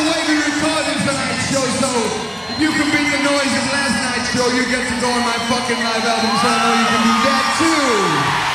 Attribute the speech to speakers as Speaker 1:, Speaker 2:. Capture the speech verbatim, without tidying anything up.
Speaker 1: way we recorded tonight's show, so if you can beat the noise of last night's show, you get to go on my fucking live album, so I know you can do that too.